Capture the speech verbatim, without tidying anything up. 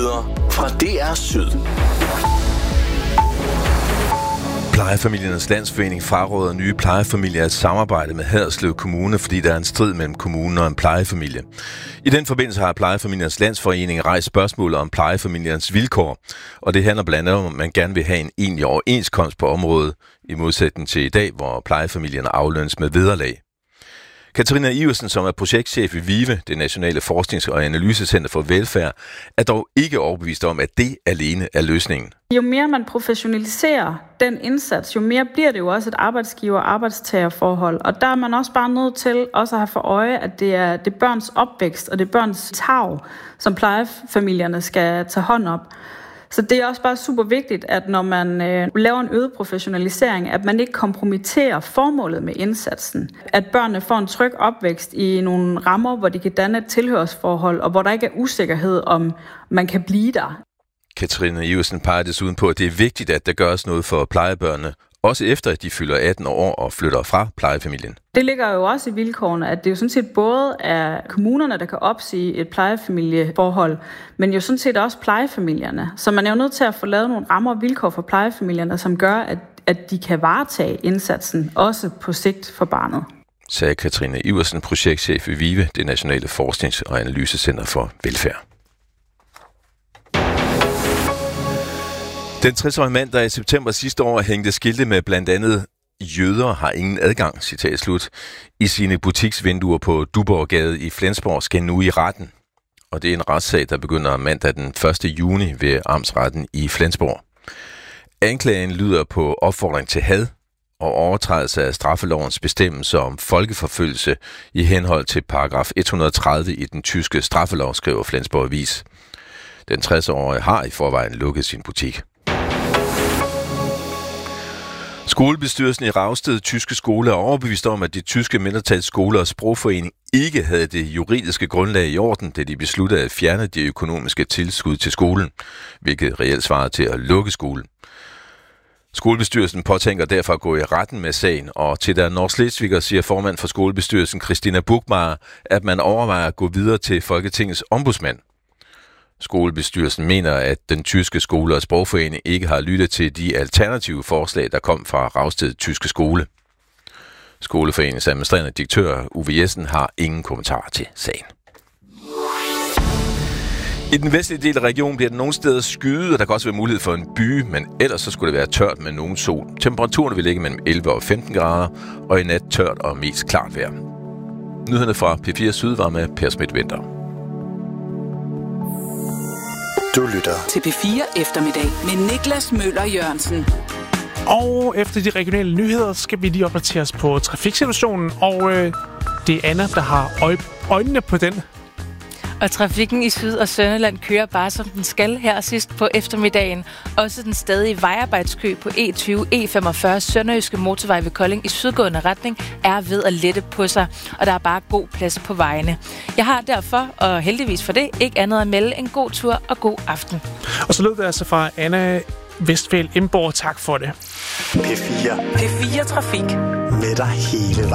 Nyheder fra D R Syd. Plejefamiliernes Landsforening fraråder nye plejefamilier at samarbejde med Haderslev Kommune, fordi der er en strid mellem kommunen og en plejefamilie. I den forbindelse har Plejefamiliernes Landsforening rejst spørgsmålet om plejefamiliernes vilkår, og det handler blandt andet om, at man gerne vil have en egentlig overenskomst på området, i modsætning til i dag, hvor plejefamilierne aflønnes med vederlag. Katarina Iversen, som er projektchef i VIVE, det Nationale Forsknings- og Analysecenter for Velfærd, er dog ikke overbevist om, at det alene er løsningen. Jo mere man professionaliserer den indsats, jo mere bliver det jo også et arbejdsgiver-arbejdstagerforhold. Og der er man også bare nødt til også at have for øje, at det er, det er børns opvækst og det er børns tarv, som plejefamilierne skal tage hånd om. Så det er også bare super vigtigt, at når man øh, laver en øget professionalisering, at man ikke kompromitterer formålet med indsatsen. At børnene får en tryg opvækst i nogle rammer, hvor de kan danne et tilhørsforhold, og hvor der ikke er usikkerhed om, man kan blive der. Katarina Iversen peger desuden på, at det er vigtigt, at der gøres noget for plejebørnene, også efter at de fylder atten år og flytter fra plejefamilien. Det ligger jo også i vilkårene, at det jo sådan set både er kommunerne, der kan opsige et plejefamilieforhold, men jo sådan set også plejefamilierne. Så man er jo nødt til at få lavet nogle rammer og vilkår for plejefamilierne, som gør, at, at de kan varetage indsatsen, også på sigt for barnet. Sagde Katarina Iversen, projektchef i VIVE, det Nationale Forsknings- og Analysecenter for Velfærd. Den tres-årige mand, der i september sidste år hængte skilte med blandt andet jøder har ingen adgang, citat slut, i sine butiksvinduer på Duborggade i Flensborg, skal nu i retten. Og det er en retssag, der begynder mandag den første juni ved Amtsretten i Flensborg. Anklagen lyder på opfordring til had og overtrædelse af straffelovens bestemmelser om folkeforfølgelse i henhold til paragraf et hundrede og tredive i den tyske straffelov, skriver Flensborg Avis. Den tres-årige har i forvejen lukket sin butik. Skolebestyrelsen i Ragsted Tyske Skole er overbevist om, at de tyske mindretalsskoler og sprogforening ikke havde det juridiske grundlag i orden, da de besluttede at fjerne de økonomiske tilskud til skolen, hvilket reelt svarer til at lukke skolen. Skolebestyrelsen påtænker derfor at gå i retten med sagen, og til der Nordslesviger siger formand for skolebestyrelsen Christina Buchmeier, at man overvejer at gå videre til Folketingets ombudsmand. Skolebestyrelsen mener, at den tyske skole- og sprogforening ikke har lyttet til de alternative forslag, der kom fra Ragsted Tyske Skole. Skoleforeningens administrerende direktør Uwe Jessen har ingen kommentar til sagen. I den vestlige del af regionen bliver det nogle steder skyet, og der kan også være mulighed for en byge, men ellers så skulle det være tørt med nogen sol. Temperaturen vil ligge mellem elleve og femten grader, og i nat tørt og mest klart vejr. Nyhederne fra P fire Syd var med Per Schmidt-Winther. Du lytter til P fire Eftermiddag med Niklas Møller Jørgensen. Og efter de regionale nyheder skal vi lige opdatere os på trafiksituationen, og øh, det er Anna, der har øje, øjnene på den. Og trafikken i Syd- og Sønderland kører bare som den skal her sidst på eftermiddagen. Også den stadige vejarbejdskø på E tyve E femogfyrre Sønderjyske Motorvej ved Kolding i sydgående retning er ved at lette på sig, og der er bare god plads på vejene. Jeg har derfor, og heldigvis for det, ikke andet at melde en god tur og god aften. Og så lød det altså fra Anna Vestfæld Imborg. Tak for det. P fire. P fire Trafik. Med dig hele vejen.